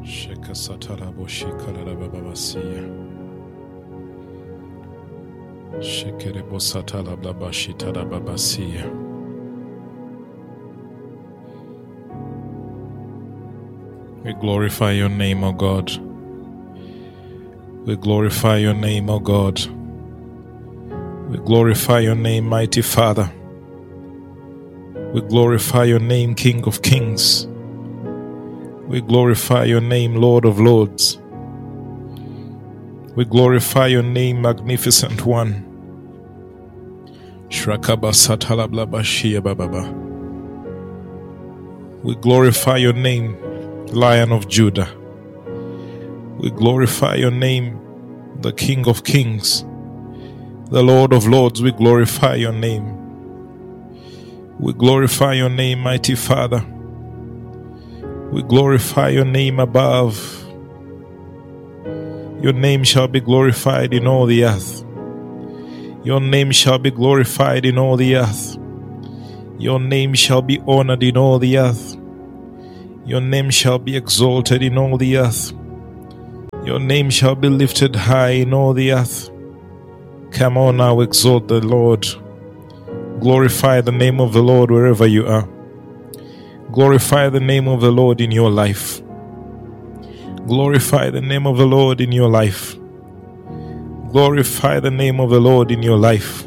Shekasatara boshikara babasiya. Shekere bosatala blabashitara babasiya. We glorify your name, O God. We glorify your name, O God. We glorify your name, mighty Father. We glorify your name, King of Kings. We glorify your name, Lord of Lords. We glorify your name, Magnificent One. Shrakabasatalablabashia bababa. We glorify your name, Lion of Judah. We glorify your name, the King of Kings, the Lord of Lords. We glorify your name. We glorify your name, mighty Father. We glorify your name above. Your name shall be glorified in all the earth. Your name shall be glorified in all the earth. Your name shall be honored in all the earth. Your name shall be exalted in all the earth. Your name shall be lifted high in all the earth. Come on now, exalt the Lord. Glorify the name of the Lord wherever you are. Glorify the name of the Lord in your life. Glorify the name of the Lord in your life. Glorify the name of the Lord in your life.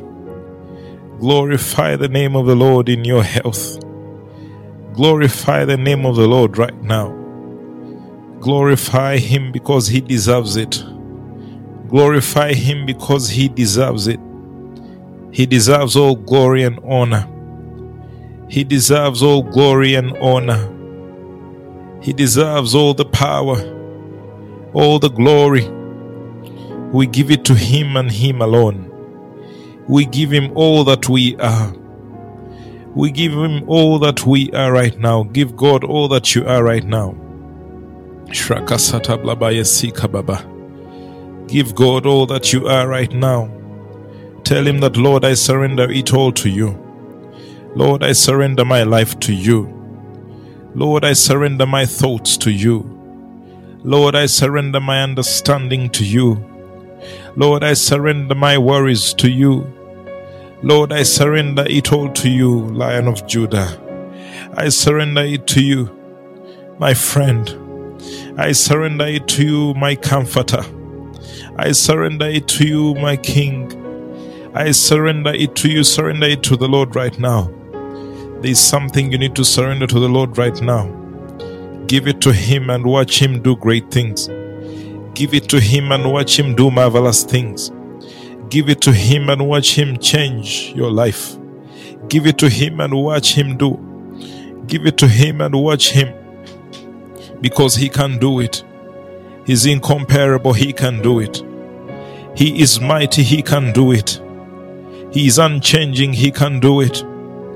Glorify the name of the Lord in your health. Glorify the name of the Lord right now. Glorify Him because He deserves it. Glorify Him because He deserves it. He deserves all glory and honor. He deserves all glory and honor. He deserves all the power, all the glory. We give it to Him and Him alone. We give Him all that we are. We give Him all that we are right now. Give God all that you are right now. Shrakasata blabaya sika baba. Give God all that you are right now. Tell Him that, Lord, I surrender it all to you. Lord, I surrender my life to you. Lord, I surrender my thoughts to you. Lord, I surrender my understanding to you. Lord, I surrender my worries to you. Lord, I surrender it all to you, Lion of Judah. I surrender it to you, my friend. I surrender it to you, my comforter. I surrender it to you, my King. I surrender it to you. Surrender it to the Lord right now. There's something you need to surrender to the Lord right now. Give it to Him and watch Him do great things. Give it to Him and watch Him do marvelous things. Give it to Him and watch Him change your life. Give it to Him and watch Him do. Give it to Him and watch Him, because He can do it. He's incomparable. He can do it. He is mighty. He can do it. He is unchanging. He can do it.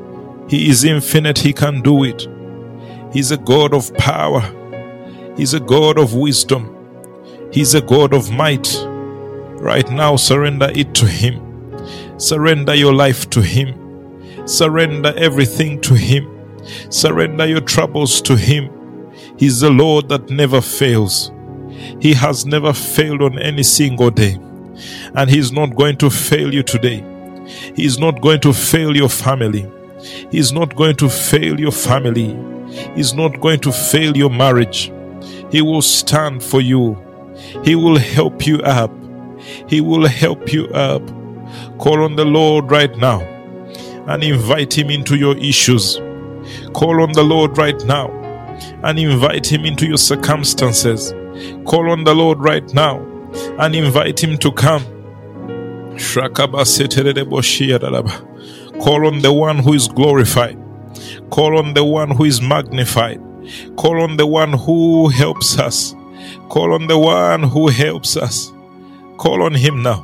He is infinite. He can do it. He's a God of power. He's a God of wisdom. He's a God of might. Right now, surrender it to Him. Surrender your life to Him. Surrender everything to Him. Surrender your troubles to Him. He's the Lord that never fails. He has never failed on any single day. And He's not going to fail you today. He's not going to fail your family. He's not going to fail your family. He's not going to fail your marriage. He will stand for you. He will help you up. He will help you up. Call on the Lord right now and invite Him into your issues. Call on the Lord right now and invite Him into your circumstances. Call on the Lord right now and invite Him to come. Call on the one who is glorified. Call on the one who is magnified. Call on the one who helps us. Call on the one who helps us. Call on Him now.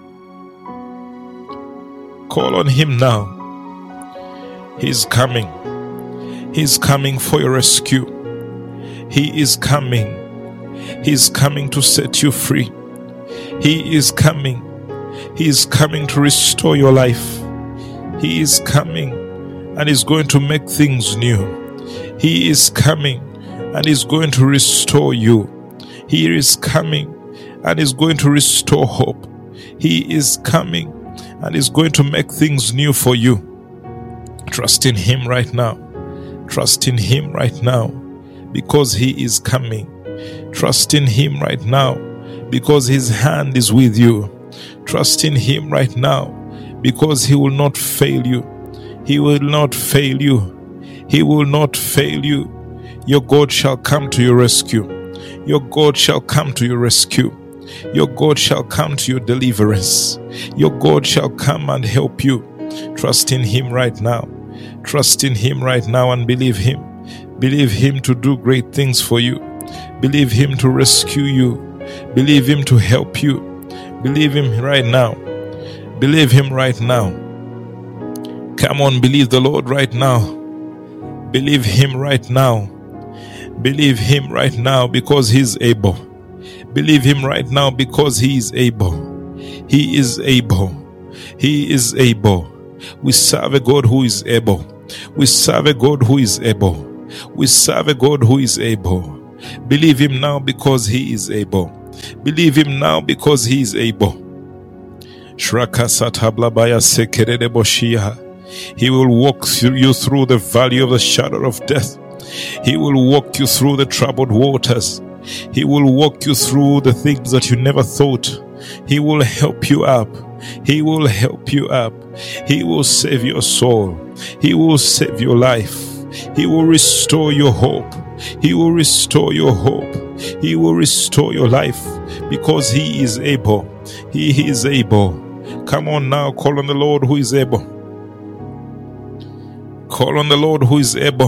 Call on Him now. He's coming. He's coming for your rescue. He is coming. He's coming to set you free. He is coming. He is coming to restore your life. He is coming and is going to make things new. He is coming and is going to restore you. He is coming and is going to restore hope. He is coming and is going to make things new for you. Trust in Him right now. Trust in Him right now because He is coming. Trust in Him right now because His hand is with you. Trust in Him right now because He will not fail you. He will not fail you. He will not fail you. Your God shall come to your rescue. Your God shall come to your rescue. Your God shall come to your deliverance. Your God shall come and help you. Trust in Him right now. Trust in Him right now and believe Him. Believe Him to do great things for you. Believe Him to rescue you. Believe Him to help you. Believe Him right now. Believe Him right now. Come on, believe the Lord right now. Believe Him right now. Believe Him right now because He's able. Believe Him right now because He is able. He is able. He is able. We serve a God who is able. We serve a God who is able. We serve a God who is able. Believe Him now because He is able. Believe Him now because He is able. Shraka satablabaya sekerede boshia. He will walk you through the valley of the shadow of death. He will walk you through the troubled waters. He will walk you through the things that you never thought. He will help you up. He will help you up. He will save your soul. He will save your life. He will restore your hope. He will restore your hope. He will restore your life because He is able. He is able. Come on now, call on the Lord who is able. Call on the Lord who is able.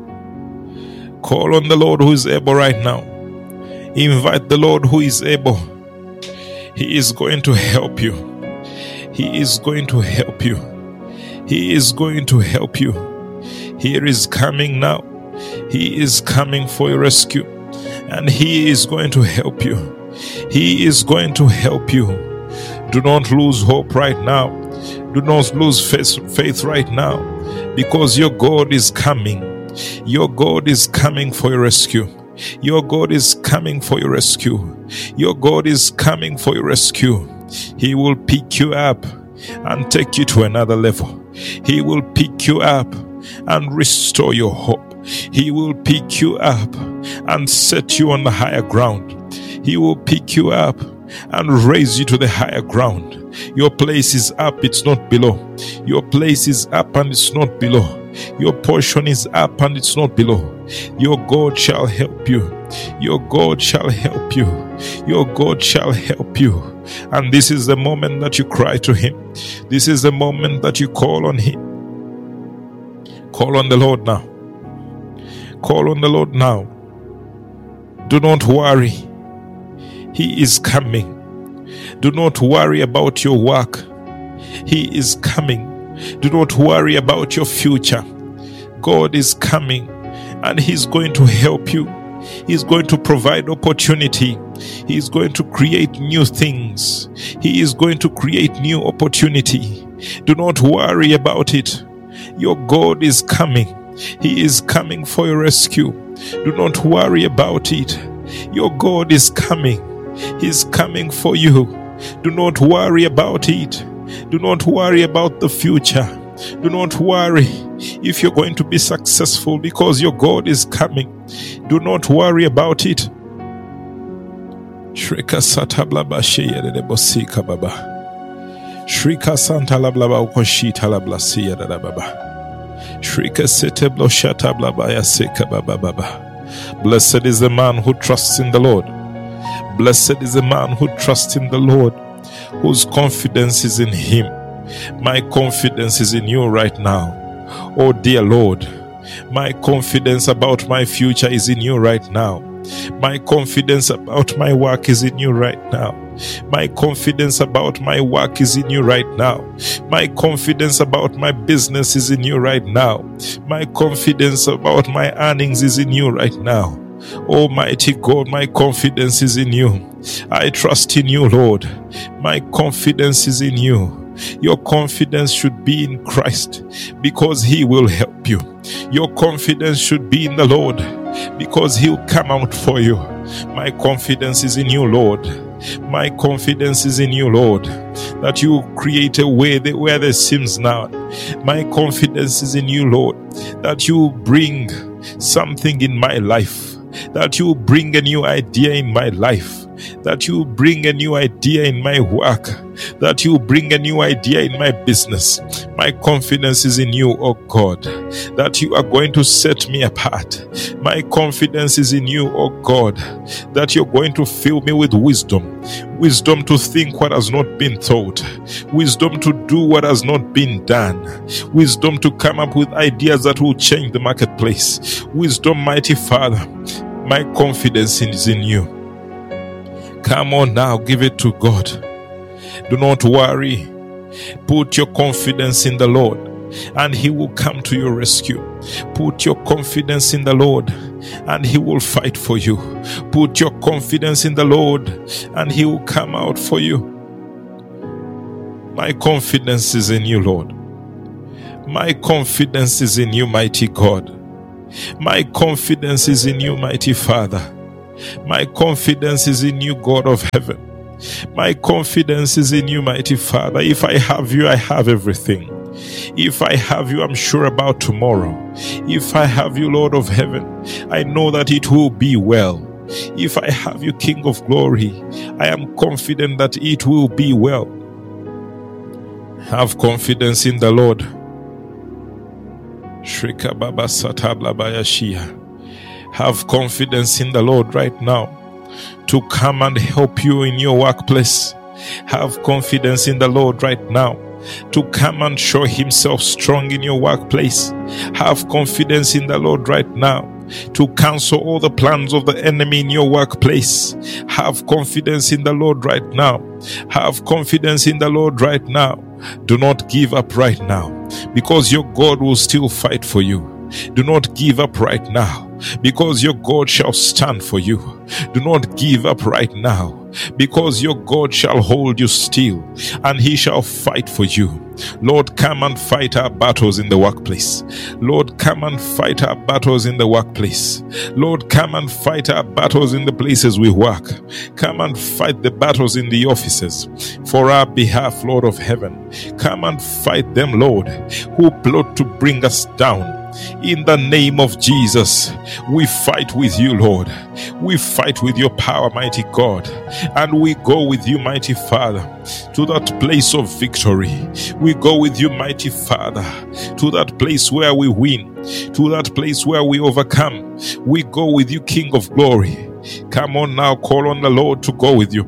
Call on the Lord who is able right now. Invite the Lord who is able. He is going to help you. He is going to help you. He is going to help you. He is coming now. He is coming for your rescue. And He is going to help you. He is going to help you. Do not lose hope right now. Do not lose faith right now. Because your God is coming. Your God is coming for your rescue. Your God is coming for your rescue. Your God is coming for your rescue. He will pick you up and take you to another level. He will pick you up and restore your hope. He will pick you up and set you on the higher ground. He will pick you up and raise you to the higher ground. Your place is up, it's not below. Your place is up and it's not below. Your portion is up and it's not below. Your God shall help you. Your God shall help you. Your God shall help you. And this is the moment that you cry to Him. This is the moment that you call on Him. Call on the Lord now. Call on the Lord now. Do not worry. He is coming. Do not worry about your work. He is coming. Do not worry about your future. God is coming and He's going to help you. He's going to provide opportunity. He's going to create new things. He is going to create new opportunity. Do not worry about it. Your God is coming. He is coming for your rescue. Do not worry about it. Your God is coming. He's coming for you. Do not worry about it. Do not worry about the future. Do not worry if you're going to be successful because your God is coming. Do not worry about it. Shrika sata blaba sheya de bosika baba. Shrika santa lablaba ukoshita lablasiya da baba. Shrika sete bloshata blaba ya seka baba baba. Blessed is the man who trusts in the Lord. Blessed is the man who trusts in the Lord, whose confidence is in Him. My confidence is in you right now. Oh dear Lord, my confidence about my future is in you right now. My confidence about my work is in you right now. My confidence about my work is in you right now. My confidence about my business is in you right now. My confidence about my earnings is in you right now. Almighty God, my confidence is in you. I trust in you, Lord. My confidence is in you. Your confidence should be in Christ because He will help you. Your confidence should be in the Lord because He'll come out for you. My confidence is in you, Lord. My confidence is in you, Lord, that you create a way where there seems none. My confidence is in you, Lord, that you bring something in my life, that you bring a new idea in my life, that you bring a new idea in my work, that you bring a new idea in my business. My confidence is in you, oh God, that you are going to set me apart. My confidence is in you, oh God, that you're going to fill me with wisdom. Wisdom to think what has not been thought. Wisdom to do what has not been done. Wisdom to come up with ideas that will change the marketplace. Wisdom, mighty Father, my confidence is in you. Come on now, give it to God. Do not worry. Put your confidence in the Lord, and He will come to your rescue. Put your confidence in the Lord, and He will fight for you. Put your confidence in the Lord, and He will come out for you. My confidence is in you, Lord. My confidence is in you, mighty God. My confidence is in you, mighty Father. My confidence is in you, God of heaven. My confidence is in you, mighty Father. If I have you, I have everything. If I have you, I'm sure about tomorrow. If I have you, Lord of heaven, I know that it will be well. If I have you, King of glory, I am confident that it will be well. Have confidence in the Lord. Shrika Baba Satabla Bayashia. Have confidence in the Lord right now to come and help you in your workplace. Have confidence in the Lord right now to come and show Himself strong in your workplace. Have confidence in the Lord right now to cancel all the plans of the enemy in your workplace. Have confidence in the Lord right now. Have confidence in the Lord right now. Do not give up right now, because your God will still fight for you. Do not give up right now, because your God shall stand for you. Do not give up right now, because your God shall hold you still, and He shall fight for you. Lord, come and fight our battles in the workplace. Lord, come and fight our battles in the workplace. Lord, come and fight our battles in the places we work. Come and fight the battles in the offices for our behalf, Lord of heaven. Come and fight them, Lord, who plot to bring us down. In the name of Jesus, we fight with you, Lord. We fight with your power, mighty God. And we go with you, mighty Father, to that place of victory. We go with you, mighty Father, to that place where we win, to that place where we overcome. We go with you, King of glory. Come on now, call on the Lord to go with you.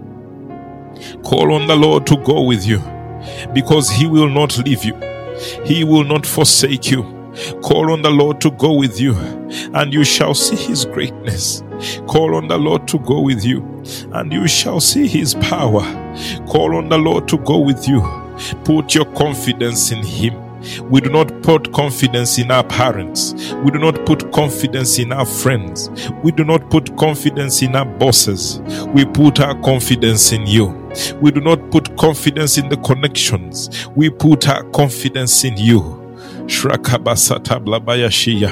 Call on the Lord to go with you, because He will not leave you. He will not forsake you. Call on the Lord to go with you, and you shall see His greatness. Call on the Lord to go with you, and you shall see His power. Call on the Lord to go with you. Put your confidence in Him. We do not put confidence in our parents. We do not put confidence in our friends. We do not put confidence in our bosses. We put our confidence in you. We do not put confidence in the connections. We put our confidence in you. Shrakabasata blabayashia.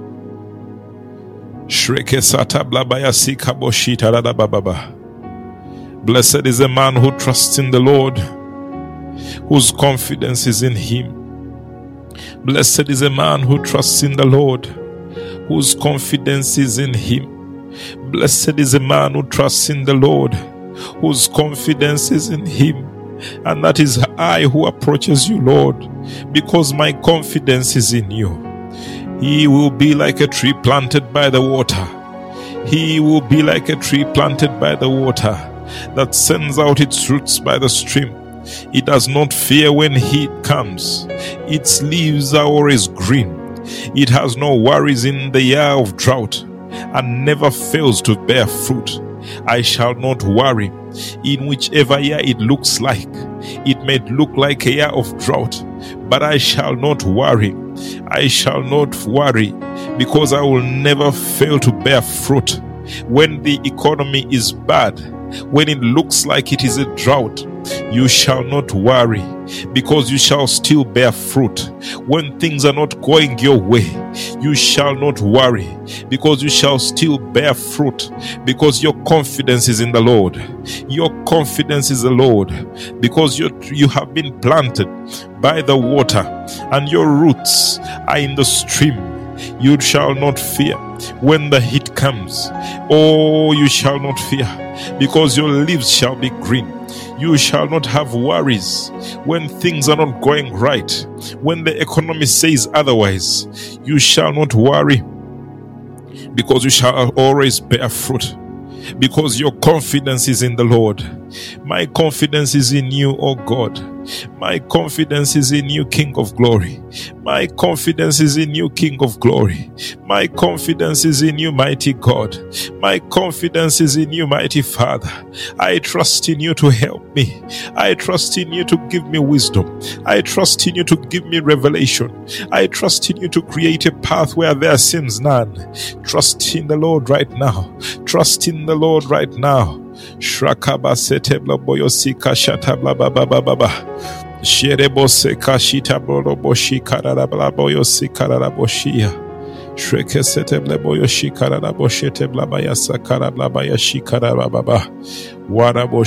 Shrekesata blabayasi kaboshita radababa. Blessed is the man who trusts in the Lord, whose confidence is in Him. Blessed is a man who trusts in the Lord, whose confidence is in Him. Blessed is a man who trusts in the Lord, whose confidence is in Him. And that is I who approaches you, Lord, because my confidence is in you. He will be like a tree planted by the water. He will be like a tree planted by the water that sends out its roots by the stream. It does not fear when heat comes. Its leaves are always green. It has no worries in the year of drought, and never fails to bear fruit. I shall not worry in whichever year it looks like. It may look like a year of drought, but I shall not worry. I shall not worry, because I will never fail to bear fruit. When the economy is bad, when it looks like it is a drought, you shall not worry, because you shall still bear fruit. When things are not going your way, you shall not worry, because you shall still bear fruit, because your confidence is in the Lord. Your confidence is the Lord, because you have been planted by the water and your roots are in the stream. You shall not fear when the heat comes. Oh, you shall not fear, because your leaves shall be green. You shall not have worries when things are not going right. When the economy says otherwise, you shall not worry, because you shall always bear fruit, because your confidence is in the Lord. My confidence is in you, O God. My confidence is in you, King of glory. My confidence is in you, King of glory. My confidence is in you, mighty God. My confidence is in you, mighty Father. I trust in you to help me. I trust in you to give me wisdom. I trust in you to give me revelation. I trust in you to create a path where there seems none. Trust in the Lord right now. Trust in the Lord right now. Shrakaba setebla boyosika shatabla baba baba. Sherebo seka shita boshi karara boyosi karara boshia. Shreke setebla boyoshi karara boshete blabaya sakara blabaya shikara baba. Warabo